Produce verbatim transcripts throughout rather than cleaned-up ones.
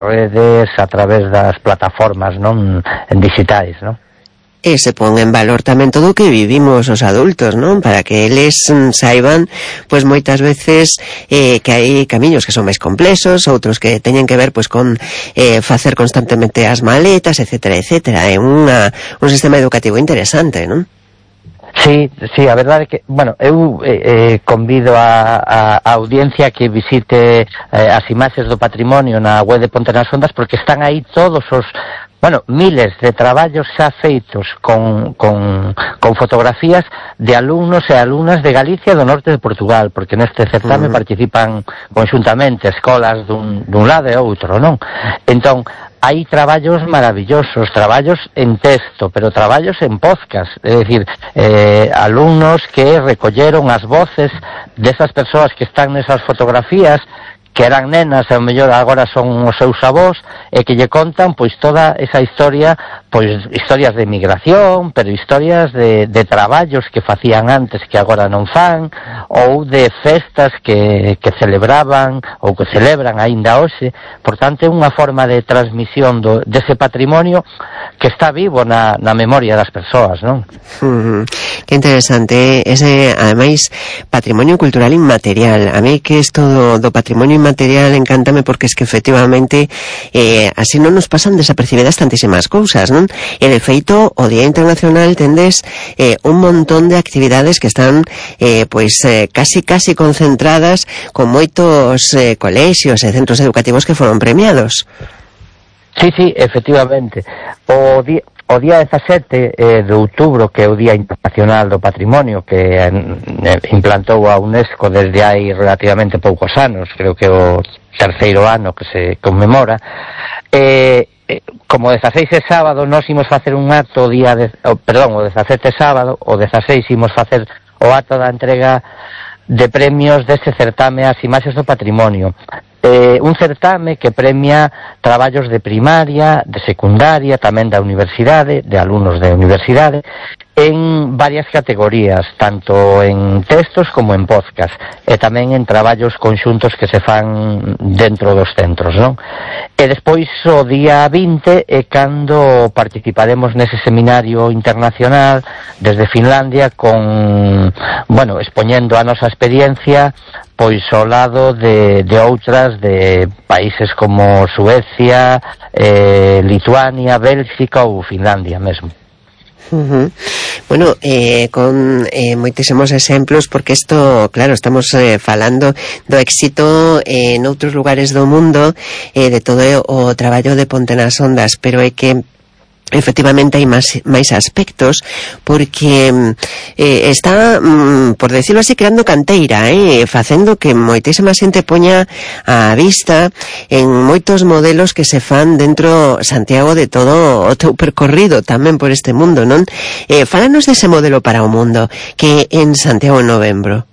redes, a través das plataformas, non, digitais, non? E se pon en valor tamén todo o que vivimos os adultos, non? Para que eles saiban, pois moitas veces eh, que hai camiños que son máis complexos, outros que teñen que ver pois con eh, facer constantemente as maletas, etcétera, etcétera. É unha, un sistema educativo interesante, non? Sí, sí, a verdade é que, bueno, eu eh, eh, convido a, a, a audiencia que visite eh, as imaxes do patrimonio na web de Ponte nas Ondas, porque están aí todos os, bueno, miles de traballos xa feitos con, con, con fotografías de alumnos e alumnas de Galicia e do norte de Portugal, porque neste certame uh-huh. participan conxuntamente escolas dun, dun lado e outro, non? Entón, hai traballos maravillosos, traballos en texto, pero traballos en podcast, é dicir, eh, alumnos que recolleron as voces desas persoas que están nesas fotografías, que eran nenas e ao mellor agora son os seus avós, e que lle contan pois toda esa historia, pois historias de migración, pero historias de, de traballos que facían antes que agora non fan, ou de festas que, que celebraban ou que celebran aínda hoxe. Por tanto, é unha forma de transmisión do, dese patrimonio que está vivo na, na memoria das persoas, non? Uh-huh. Que interesante ese, ademais, patrimonio cultural inmaterial. A mí que isto do, do patrimonio inmaterial encántame, porque es que efectivamente eh, así non nos pasan desapercibidas tantísimas cousas, non? E de feito, o Día Internacional tendes eh, un montón de actividades que están eh, pois eh, casi casi concentradas con moitos eh, colexios e centros educativos que foron premiados. Sí, sí, efectivamente. O día, o día dezasete eh, de outubro, que é o Día Internacional do Patrimonio, que eh, implantou a UNESCO desde hai relativamente poucos anos, creo que o terceiro ano que se conmemora, eh, eh, como o dezaseis é sábado, nós imos facer un acto o día, de, oh, perdón, o dezasete é sábado, o dezaseis imos facer o acto da entrega de premios deste certame ás imaxes do patrimonio. Eh, un certame que premia traballos de primaria, de secundaria, tamén da universidade, de alumnos de universidade, en varias categorías, tanto en textos como en podcast, e tamén en traballos conxuntos que se fan dentro dos centros, non? E despois o día vinte é cando participaremos nese seminario internacional desde Finlandia con, bueno, expoñendo a nosa experiencia pois ao lado de, de outras de países como Suecia, eh, Lituania, Bélxica ou Finlandia mesmo. Uh-huh. Bueno, eh, con eh, moitísimos exemplos, porque isto, claro, estamos eh, falando do éxito eh, en outros lugares do mundo, eh, de todo o traballo de Ponte nas Ondas, pero é que efectivamente hai máis, máis aspectos, porque eh, está, mm, por decirlo así, creando canteira, eh, facendo que moitísima xente poña a vista en moitos modelos que se fan dentro, Santiago, de todo o teu percorrido tamén por este mundo, non? Eh, fálanos dese modelo para o mundo que en Santiago en novembro.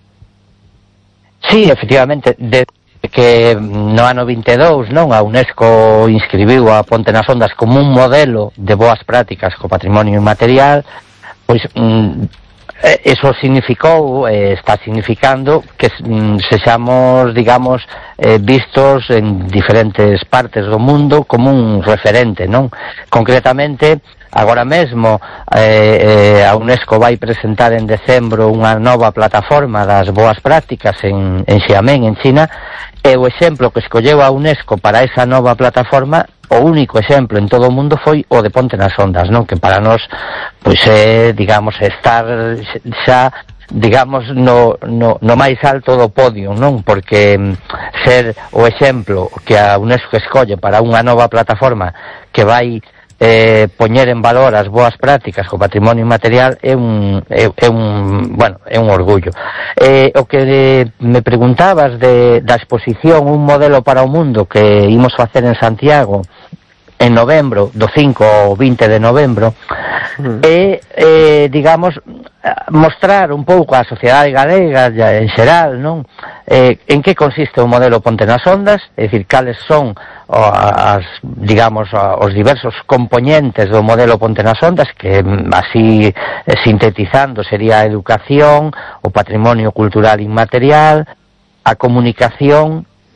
Sí, efectivamente, de que no ano vinte e dous, non, a UNESCO inscribiu a Ponte nas Ondas como un modelo de boas prácticas co patrimonio inmaterial, pois mm, eso significou, eh, está significando que mm, sexamos, digamos, eh, vistos en diferentes partes do mundo como un referente, non? Concretamente, agora mesmo eh, eh, a UNESCO vai presentar en decembro unha nova plataforma das boas prácticas en, en Xiamen, en China, e o exemplo que escolleu a UNESCO para esa nova plataforma, o único exemplo en todo o mundo, foi o de Ponte nas Ondas, non? Que para nós, pois é, digamos, estar xa, digamos, no, no, no máis alto do podio, non? Porque ser o exemplo que a UNESCO escolle para unha nova plataforma que vai eh, poñer en valor as boas prácticas co patrimonio inmaterial é un, é, é un, bueno, é un orgullo. Eh, o que me preguntabas de, da exposición Un modelo para o mundo que imos facer en Santiago en novembro, do cinco ao vinte de novembro, uh-huh. e, eh, digamos, mostrar un pouco á sociedade galega en xeral, non? Eh, en que consiste o modelo Ponte nas Ondas, é dicir, cales son o, as, digamos, os diversos componentes do modelo Ponte nas Ondas, que así sintetizando sería a educación, o patrimonio cultural inmaterial, a comunicación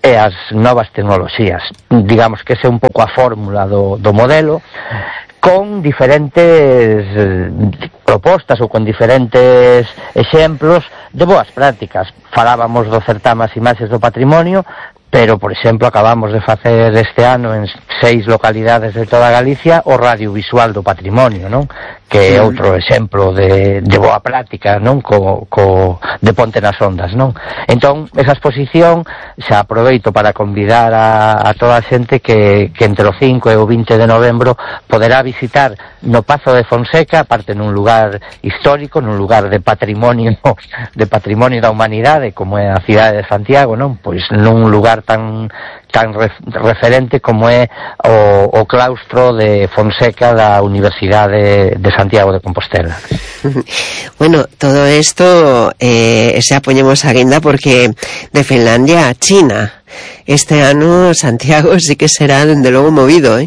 e as novas tecnoloxías. Digamos que esa é un pouco a fórmula do, do modelo, con diferentes propostas ou con diferentes exemplos de boas prácticas. Falábamos do certame As Imaxes do Patrimonio, pero, por exemplo, acabamos de facer este ano en seis localidades de toda Galicia o radiovisual do patrimonio, non? Que é outro exemplo de, de boa práctica, non? Co, co, de Ponte nas Ondas, non? Entón, esa exposición xa aproveito para convidar a, a toda a xente que, que entre o cinco e o vinte de novembro poderá visitar no Pazo de Fonseca, aparte nun lugar histórico, nun lugar de patrimonio de patrimonio da humanidade, como é a cidade de Santiago, non? Pois nun lugar tan tan referente como é o, o claustro de Fonseca da Universidade de Santiago de Compostela. Bueno, todo esto eh, xa poñemos a guinda porque de Finlandia a China este ano Santiago sí que será dende logo movido, eh?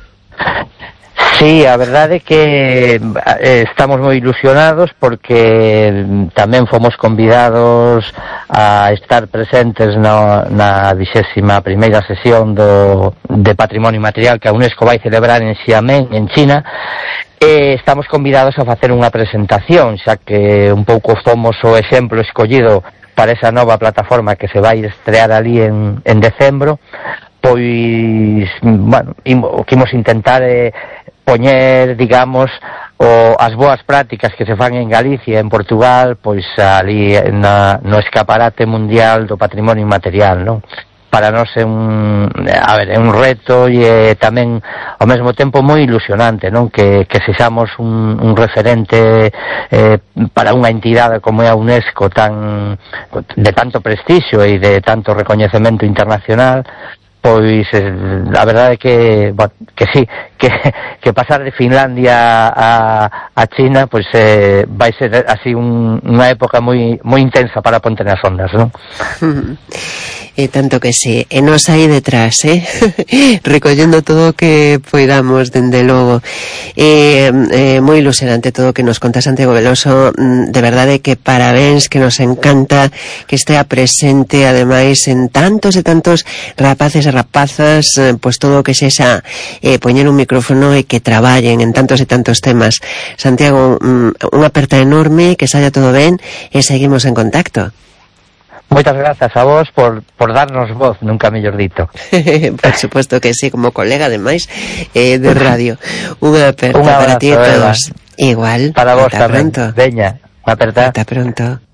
Sí, a verdade é que eh, estamos moi ilusionados porque tamén fomos convidados a estar presentes no, na vixésima primeira sesión do, de Patrimonio Material que a UNESCO vai celebrar en Xiamen, en China, e estamos convidados a facer unha presentación, xa que un pouco fomos o exemplo escollido para esa nova plataforma que se vai estrear ali en, en decembro. Pois, bueno, o que imos intentar é poñer, digamos, o, as boas prácticas que se fan en Galicia e en Portugal, pois ali na, no escaparate mundial do patrimonio inmaterial, non? Para nós é un, a ver, é un reto e é tamén ao mesmo tempo moi ilusionante, non? Que, que sexamos un, un referente eh, para unha entidade como é a UNESCO tan, de tanto prestixio e de tanto recoñecemento internacional. Pois a verdade é que, bueno, que sí, que, que pasar de Finlandia a, a China pois eh, vai ser así un, unha época moi moi intensa para Ponte nas Ondas, non? E tanto que sí, e nos aí detrás, eh? recollendo todo o que poidamos, dende logo. E, eh, moi ilusionante todo o que nos conta Santiago Veloso, de verdade que parabéns, que nos encanta que estea presente, ademais, en tantos e tantos rapaces e rapazas, eh, pois todo o que sexa eh, poñer un micrófono e que traballen en tantos e tantos temas. Santiago, unha aperta enorme, que saia todo ben, e seguimos en contacto. Moitas grazas a vos por, por darnos voz, nunca mellor dito. Por suposto que sí, como colega ademais eh, de radio. Unha aperta Un abrazo, para ti e todos. Eva. Igual. Para vos tamén. Pronto. Veña, aperta. Ata pronto.